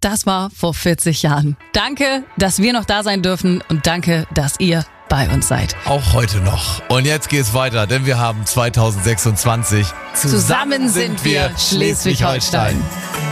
das war vor 40 Jahren. Danke, dass wir noch da sein dürfen und danke, dass ihr bei uns seid. Auch heute noch. Und jetzt geht's weiter, denn wir haben 2026. Zusammen sind wir Schleswig-Holstein.